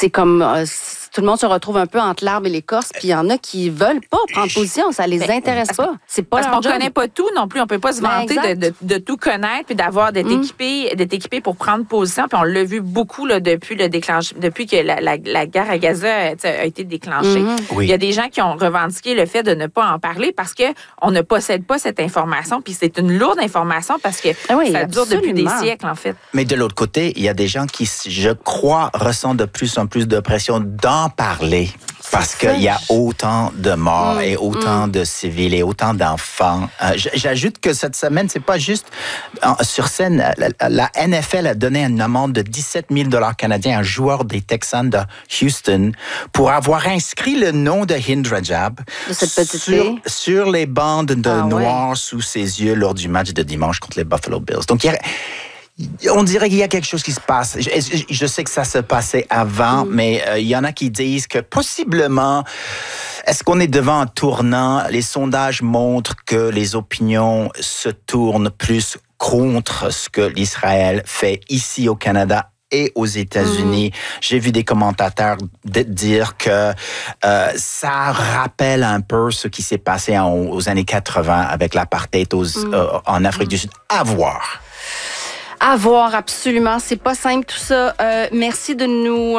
c'est comme... tout le monde se retrouve un peu entre l'arbre et l'écorce, puis il y en a qui veulent pas prendre position, ça les intéresse pas. C'est pas parce leur qu'on job. connaît pas tout non plus, on peut pas se vanter de tout connaître puis d'être équipé pour prendre position, puis on l'a vu beaucoup là, depuis que la guerre à Gaza a été déclenchée. Oui. Il y a des gens qui ont revendiqué le fait de ne pas en parler parce que on ne possède pas cette information, puis c'est une lourde information parce que ça dure depuis des siècles en fait. Mais de l'autre côté, il y a des gens qui, je crois, ressentent de plus en plus de pression d'en parler. Parce qu'il y a autant de morts et autant de civils et autant d'enfants. J'ajoute que cette semaine, c'est pas juste sur scène. La NFL a donné une amende de 17 000 $ canadiens à un joueur des Texans de Houston pour avoir inscrit le nom de Hind Rajab de cette petite fille sur les bandes de noir sous ses yeux lors du match de dimanche contre les Buffalo Bills. Donc, on dirait qu'il y a quelque chose qui se passe. Je sais que ça se passait avant, mais il y en a qui disent que possiblement, est-ce qu'on est devant un tournant? Les sondages montrent que les opinions se tournent plus contre ce que l'Israël fait ici au Canada et aux États-Unis. J'ai vu des commentateurs dire que ça rappelle un peu ce qui s'est passé aux années 80 avec l'apartheid en Afrique du Sud. À voir. À voir, absolument. C'est pas simple tout ça. Merci de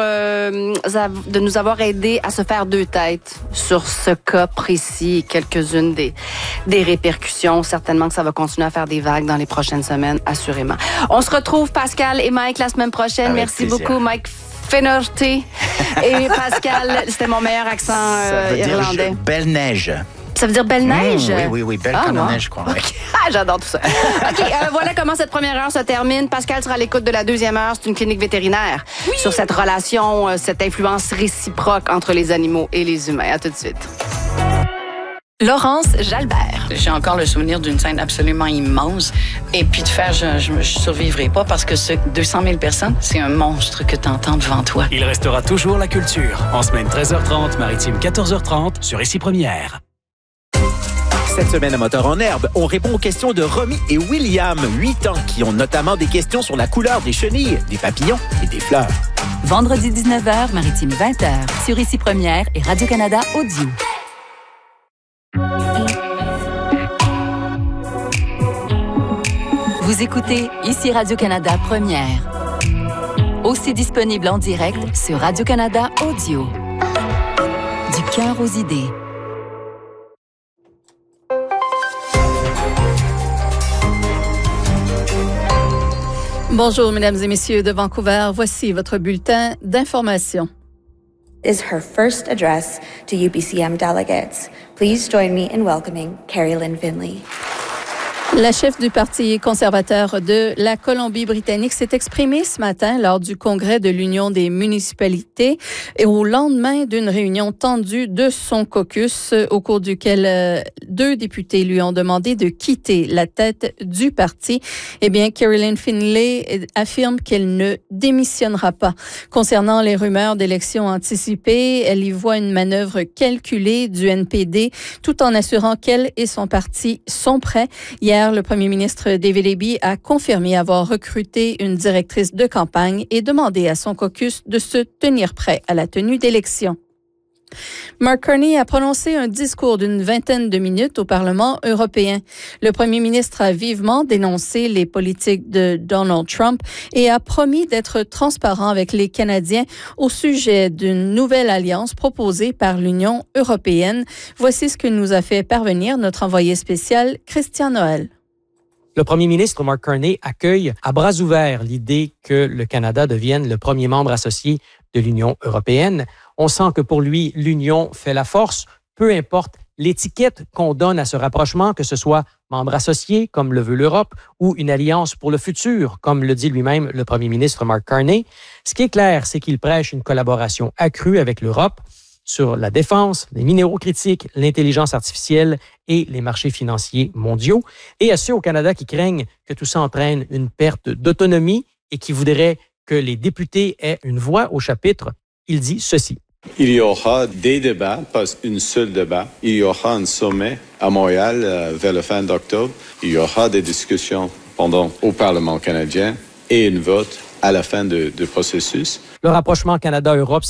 nous avoir aidés à se faire deux têtes sur ce cas précis et quelques-unes des répercussions. Certainement que ça va continuer à faire des vagues dans les prochaines semaines, assurément. On se retrouve, Pascal et Mike, la semaine prochaine. Avec Merci plaisir. beaucoup, Mike Fenorte et Pascal. C'était mon meilleur accent irlandais. Belle neige. Ça veut dire belle neige? Oui. Belle comme la neige, je crois. Okay. J'adore tout ça. OK, voilà comment cette première heure se termine. Pascal sera à l'écoute de la deuxième heure. C'est une clinique vétérinaire sur cette relation, cette influence réciproque entre les animaux et les humains. À tout de suite. Laurence Jalbert. J'ai encore le souvenir d'une scène absolument immense. Et puis de faire, je survivrai pas parce que 200 000 personnes, c'est un monstre que tu entends devant toi. Il restera toujours la culture. En semaine 13h30, maritime 14h30, sur Ici Première. Cette semaine à Moteur en herbe, on répond aux questions de Romy et William, 8 ans, qui ont notamment des questions sur la couleur des chenilles, des papillons et des fleurs. Vendredi 19h, maritime 20h, sur Ici Première et Radio-Canada Audio. Vous écoutez Ici Radio-Canada Première. Aussi disponible en direct sur Radio-Canada Audio. Du cœur aux idées. Bonjour, mesdames et messieurs de Vancouver. Voici votre bulletin d'information. Is her first address to UPCM delegates. Please join me in welcoming Carrie Lynn Finley. La chef du Parti conservateur de la Colombie-Britannique s'est exprimée ce matin lors du congrès de l'Union des municipalités et au lendemain d'une réunion tendue de son caucus au cours duquel 2 députés lui ont demandé de quitter la tête du parti. Eh bien, Carrie Lynn Finley affirme qu'elle ne démissionnera pas. Concernant les rumeurs d'élections anticipées, elle y voit une manœuvre calculée du NPD tout en assurant qu'elle et son parti sont prêts. Hier, le premier ministre David Eby a confirmé avoir recruté une directrice de campagne et demandé à son caucus de se tenir prêt à la tenue d'élections. Mark Carney a prononcé un discours d'une vingtaine de minutes au Parlement européen. Le premier ministre a vivement dénoncé les politiques de Donald Trump et a promis d'être transparent avec les Canadiens au sujet d'une nouvelle alliance proposée par l'Union européenne. Voici ce que nous a fait parvenir notre envoyé spécial, Christian Noël. Le premier ministre Mark Carney accueille à bras ouverts l'idée que le Canada devienne le premier membre associé de l'Union européenne. On sent que pour lui, l'Union fait la force, peu importe l'étiquette qu'on donne à ce rapprochement, que ce soit membre associé, comme le veut l'Europe, ou une alliance pour le futur, comme le dit lui-même le premier ministre Mark Carney. Ce qui est clair, c'est qu'il prêche une collaboration accrue avec l'Europe sur la défense, les minéraux critiques, l'intelligence artificielle et les marchés financiers mondiaux. Et à ceux au Canada qui craignent que tout ça entraîne une perte d'autonomie et qui voudraient que les députés aient une voix au chapitre, il dit ceci. Il y aura des débats, pas un seul débat. Il y aura un sommet à Montréal vers la fin d'octobre. Il y aura des discussions au Parlement canadien et un vote à la fin du processus. Le rapprochement Canada-Europe